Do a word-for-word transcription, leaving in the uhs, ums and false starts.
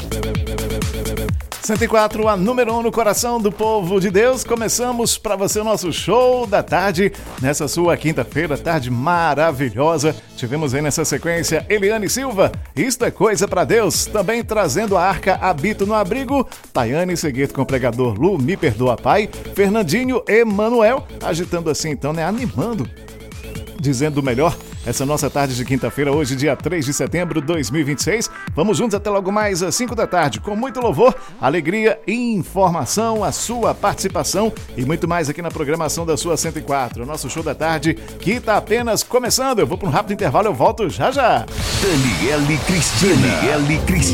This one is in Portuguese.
cento e quatro, a número um no coração do povo de Deus. Começamos para você o nosso show da tarde, nessa sua quinta-feira, tarde maravilhosa. Tivemos aí nessa sequência Eliane Silva, Isto é Coisa para Deus. Também trazendo a Arca Habito no Abrigo, Tayane Seguido com o pregador Lu, Me Perdoa Pai, Fernandinho Emanuel, agitando assim então, né, animando, dizendo o melhor. Essa nossa tarde de quinta-feira, hoje, dia três de setembro de dois mil e vinte e seis. Vamos juntos até logo mais às cinco da tarde, com muito louvor, alegria e informação, a sua participação e muito mais aqui na programação da sua cento e quatro. O nosso show da tarde, que está apenas começando. Eu vou para um rápido intervalo, eu volto já já. Daniele Cristina. Daniele Cristina.